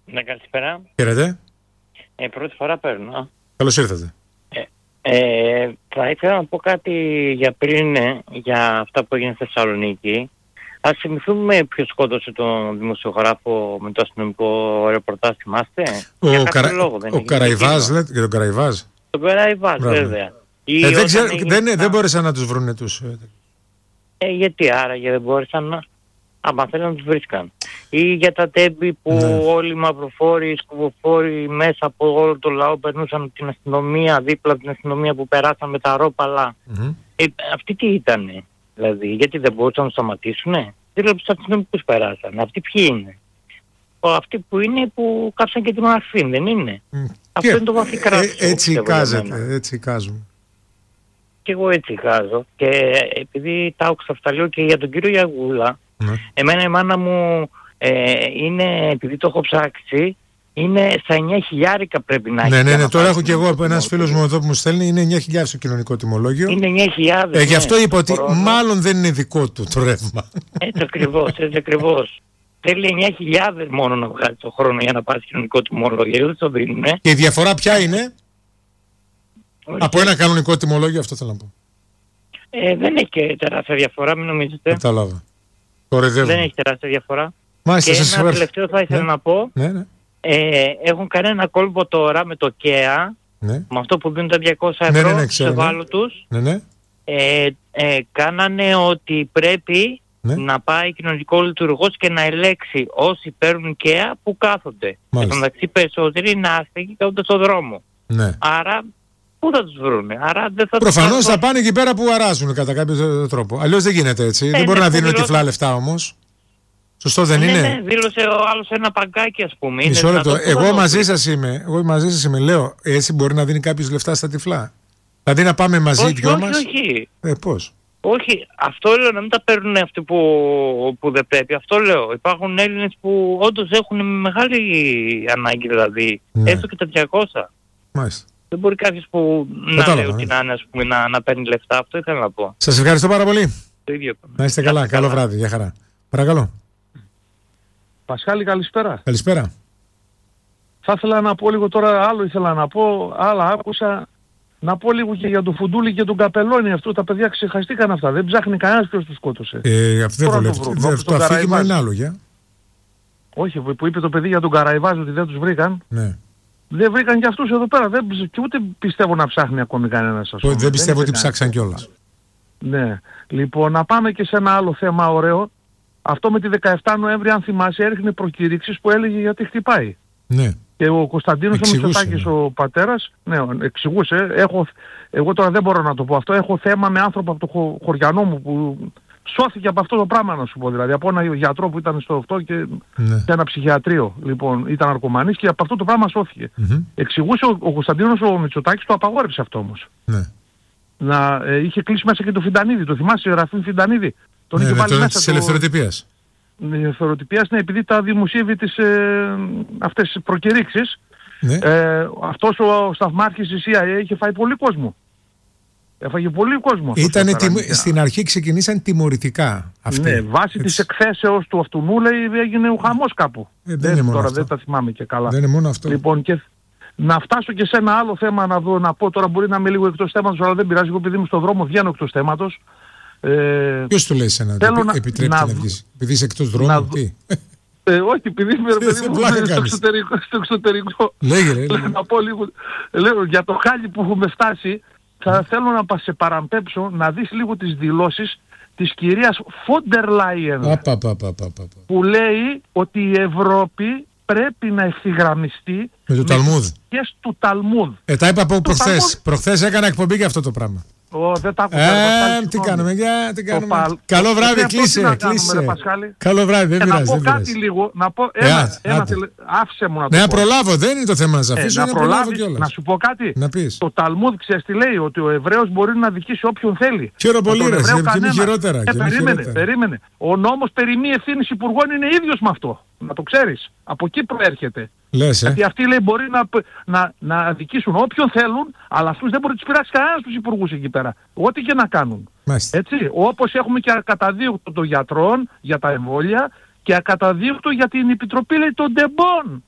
Ναι, καλησπέρα. Χαίρετε. Πρώτη φορά παίρνω. Καλώς ήρθατε. Θα ήθελα να πω κάτι για πριν, για αυτά που έγινε στη Θεσσαλονίκη. Ας θυμηθούμε ποιος σκότωσε τον δημοσιογράφο με το αστυνομικό ρεπορτάζ, θυμάστε? Ο Καραϊβάς, λέτε, για τον Καραϊβάζ. Τον Καραϊβάζ, βέβαια. Δεν μπόρεσαν να τους βρούνε τους. Γιατί άραγε δεν μπόρεσαν να... Άμα θέλουν να τους βρίσκαν. Ή για τα τέμπη που όλοι οι μαυροφόροι, οι σκουβοφόροι μέσα από όλο το λαό περνούσαν από την αστυνομία, δίπλα από την αστυνομία που περάσαν με τα ρόπαλα. Αυτοί τι ήτανε, δηλαδή, γιατί δεν μπορούσαν να σταματήσουνε? Δίπλα από τους αστυνομικούς περάσαν. Αυτοί ποιοι είναι? Αυτοί που είναι που κάψαν και τη Μαρφίν, δεν είναι? Αυτό είναι το βαθύ κράτος. Έτσι εικάζεται, έτσι εικάζουν. Και εγώ έτσι εικάζω. Και επειδή τα άκουσα αυτά λέω και για τον κύριο Γιαγούλα, εμένα η μάνα μου είναι, επειδή το έχω ψάξει, είναι στα 9.000 πρέπει να έχει. Ναι, τώρα έχω και εγώ ένας φίλος μου εδώ που μου στέλνει, είναι 9.000 το κοινωνικό τιμολόγιο. Είναι 9.000. Γι' αυτό είπα ότι μάλλον δεν είναι δικό του το ρεύμα. Έτσι ακριβώς. Θέλει 9.000 μόνο να βγάλει το χρόνο για να πάρει κοινωνικό τιμολόγιο. Δεν το δίνουν. Και η διαφορά ποια είναι? Από ένα κανονικό τιμολόγιο, αυτό θέλω να πω. Δεν έχει και τεράστια διαφορά, μην νομίζετε. Κατάλαβα. Δεν έχει τεράστια διαφορά. Μάλιστα, και ένα τελευταίο θα ήθελα να πω. Έχουν κάνει ένα κόλπο τώρα με το ΚΕΑ, με αυτό που δίνουν τα 200 ευρώ στους ευάλωτους. Κάνανε ότι πρέπει να πάει κοινωνικό λειτουργός και να ελέξει όσοι παίρνουν ΚΕΑ που κάθονται. Και στο μεταξύ περισσότεροι είναι άστεγοι και κάθονται στον δρόμο. Άρα πού θα τους βρούνε? Προφανώς θα πάνε εκεί πέρα που αράζουν κατά κάποιο τρόπο. Αλλιώς δεν γίνεται έτσι. Δεν μπορεί να δίνουν τυφλά λεφτά όμως. Σωστό δεν είναι? Ναι, δήλωσε ο άλλος ένα παγκάκι, ας πούμε. Μισό λεπτό. Εγώ μαζί σας είμαι. Λέω, έτσι μπορεί να δίνει κάποιος λεφτά στα τυφλά? Δηλαδή να πάμε μαζί οι δυο μας? Όχι. Πώς? Όχι, αυτό λέω, να μην τα παίρνουν αυτοί που δεν πρέπει. Αυτό λέω. Υπάρχουν Έλληνες που όντως έχουν μεγάλη ανάγκη, δηλαδή. Έστω και τα 200. Μάλιστα. Δεν μπορεί κάποιος που να λέει ότι να παίρνει λεφτά. Αυτό ήθελα να πω. Σας ευχαριστώ πάρα πολύ. Το ίδιο. Να είστε καλά. Καλό βράδυ. Γεια χαρά. Παρακαλώ. Πασχάλη, καλησπέρα. Καλησπέρα. Θα ήθελα να πω λίγο τώρα, άλλο ήθελα να πω, άλλα άκουσα. Να πω λίγο και για τον Φουντούλη και τον Καπελώνη. Αυτό τα παιδιά ξεχαστήκαν αυτά. Δεν ψάχνει κανένας ποιος τους σκότωσε. Αυτό δεν βολεύει. Το αφήγημα είναι άλλο, για. Όχι, που είπε το παιδί για τον Καραϊβάζ ότι δεν τους βρήκαν. Ναι. Δεν βρήκαν και αυτούς εδώ πέρα. Και ούτε πιστεύω να ψάχνει ακόμη κανένας. Δεν πιστεύω ότι ψάξαν κιόλας. Ναι. Λοιπόν, να πάμε και σε ένα άλλο θέμα ωραίο. Αυτό με τη 17 Νοέμβρη, αν θυμάσαι, έριχνε προκηρύξεις που έλεγε γιατί χτυπάει. Ναι. Και ο Κωνσταντίνος ο Μητσοτάκης, ο πατέρας, εξηγούσε. Εγώ τώρα δεν μπορώ να το πω αυτό. Έχω θέμα με άνθρωπο από το χωριανό μου που σώθηκε από αυτό το πράγμα, να σου πω. Δηλαδή από ένα γιατρό που ήταν στο αυτό και σε ένα ψυχιατρίο. Λοιπόν, ήταν ναρκωμανής και από αυτό το πράγμα σώθηκε. Εξηγούσε ο Κωνσταντίνος ο Μητσοτάκης, το απαγόρευσε αυτό όμως. Είχε κλείσει μέσα και το Φιντανίδη. Το θυμάσαι, Ραφίν Φιντανίδη? Τον είχε βάλει μέσα της ελευθεροτυπίας. Ελευθεροτυπίας, ναι, επειδή τα δημοσίευε αυτές τις προκηρύξεις. Αυτός ο σταθμάρχης της CIA είχε φάει πολύ κόσμο. Έφαγε πολύ κόσμο. Στην αρχή ξεκινήσαν τιμωρητικά αυτοί. Ναι, βάσει της εκθέσεως του αυτού λέει έγινε ο χαμός κάπου. Τώρα δεν τα θυμάμαι και καλά. Δεν είναι μόνο αυτό. Λοιπόν, και να φτάσω και σε ένα άλλο θέμα να πω, τώρα μπορεί να είμαι λίγο εκτός θέματος, αλλά δεν πειράζει, εγώ επειδή είμαι στον δρόμο βγαίνω εκτός θέματος. Ποιος του λέει εσένα ότι επιτρέπει να βγεις? Επειδή είσαι εκτός δρόμου, τι? Όχι, επειδή είμαι στο εξωτερικό. Λέγε. Να πω λίγο για το χάλι που έχουμε φτάσει. Θα θέλω να σε παραμπέψω να δεις λίγο τις δηλώσεις της κυρίας Φόντερ Λάιεν, που λέει ότι η Ευρώπη πρέπει να ευθυγραμμιστεί με το Ταλμούδ. Και του Ταλμούδ. Τα είπα από προχθές. Προχθές έκανα εκπομπή για αυτό το πράγμα. Δεν τα άκουσα. Τι κάνουμε? Καλό βράδυ, κλείσε. Καλό βράδυ, δεν πειράζει. Να πω κάτι λίγο. Άφησε μου να το πω. Να προλάβω, δεν είναι το θέμα να σε αφήσω. Να σου πω κάτι. Να πεις. Το Ταλμούδ ξέρεις τι λέει? Ότι ο Εβραίος μπορεί να δικήσει όποιον θέλει. Χαίρο πολύ, ρε. Και είναι χειρότερα. Περίμενε. Ο νόμος περί μη ευθύνης υπουργών είναι ίδιος με αυτό. Να το ξέρεις. Από εκεί προέρχεται. Γιατί αυτοί λέει μπορεί να δικήσουν όποιον θέλουν, αλλά αυτούς δεν μπορεί να τους πειράξει κανένας τους υπουργούς εκεί πέρα. Ό,τι και να κάνουν. Έτσι, όπως έχουμε και ακαταδίωκτο των γιατρών για τα εμβόλια και ακαταδίωκτο για την επιτροπή λέει των ντεμπών.